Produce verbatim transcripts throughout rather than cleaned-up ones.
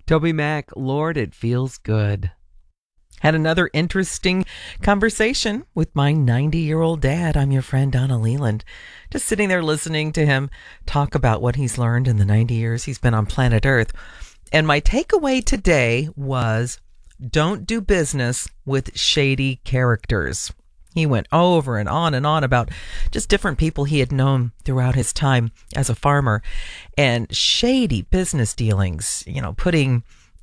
Toby Mac, Lord, it feels good. Had another interesting conversation with my ninety-year-old dad. I'm your friend, Donna Leland. Just sitting there listening to him talk about what he's learned in the ninety years he's been on planet Earth. And my takeaway today was, don't do business with shady characters. He went over and on and on about just different people he had known throughout his time as a farmer and shady business dealings, you know, putting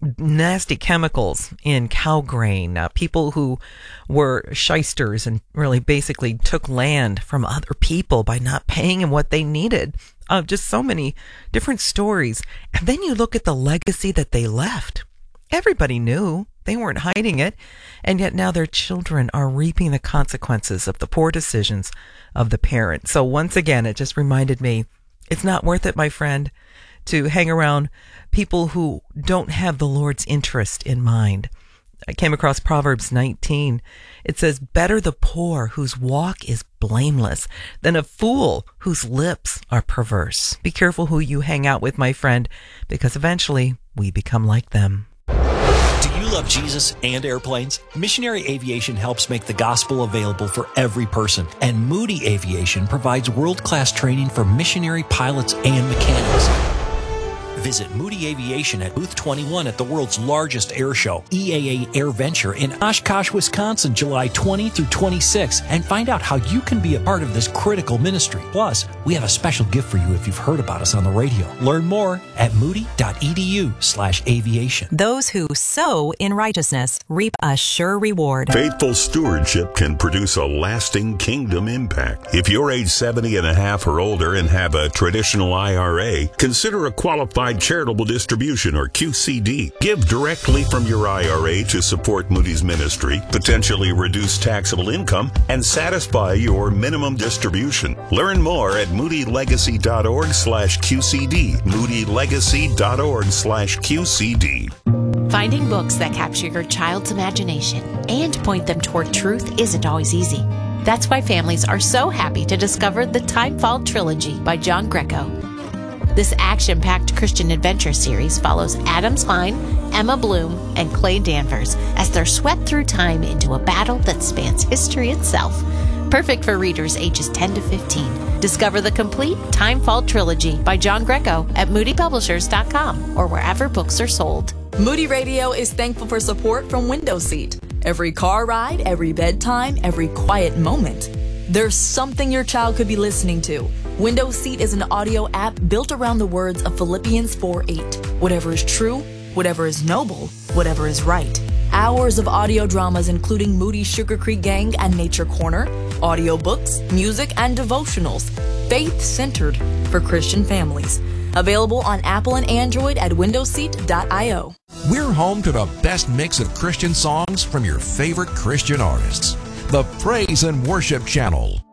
nasty chemicals in cow grain, uh, people who were shysters and really basically took land from other people by not paying them what they needed. Uh, just so many different stories. And then you look at the legacy that they left. Everybody knew. They weren't hiding it. And yet now their children are reaping the consequences of the poor decisions of the parent. So once again, it just reminded me, it's not worth it, my friend, to hang around people who don't have the Lord's interest in mind. I came across Proverbs nineteen. It says, better the poor whose walk is blameless than a fool whose lips are perverse. Be careful who you hang out with, my friend, because eventually we become like them. Do you love Jesus and airplanes? Missionary Aviation helps make the gospel available for every person, and Moody Aviation provides world-class training for missionary pilots and mechanics. Visit Moody Aviation at Booth twenty-one at the world's largest air show, E A A Air Venture in Oshkosh, Wisconsin, July twentieth through twenty-sixth, and find out how you can be a part of this critical ministry. Plus, we have a special gift for you if you've heard about us on the radio. Learn more at moody.edu slash aviation. Those who sow in righteousness reap a sure reward. Faithful stewardship can produce a lasting kingdom impact. If you're age seventy and a half or older and have a traditional I R A, consider a qualified charitable distribution, or Q C D. Give directly from your I R A to support Moody's ministry, potentially reduce taxable income, and satisfy your minimum distribution. Learn more at moodylegacy.org slash QCD. moodylegacy.org slash QCD. Finding books that capture your child's imagination and point them toward truth isn't always easy. That's why families are so happy to discover the Timefall Trilogy by John Greco. This action-packed Christian adventure series follows Adam Klein, Emma Bloom, and Clay Danvers as they're swept through time into a battle that spans history itself. Perfect for readers ages ten to fifteen. Discover the complete Timefall Trilogy by John Greco at moody publishers dot com or wherever books are sold. Moody Radio is thankful for support from Window Seat. Every car ride, every bedtime, every quiet moment, there's something your child could be listening to. Window Seat is an audio app built around the words of Philippians four eight. Whatever is true, whatever is noble, whatever is right. Hours of audio dramas including Moody Sugar Creek Gang and Nature Corner, audiobooks, music, and devotionals, faith-centered for Christian families. Available on Apple and Android at window seat dot io. We're home to the best mix of Christian songs from your favorite Christian artists. The Praise and Worship Channel.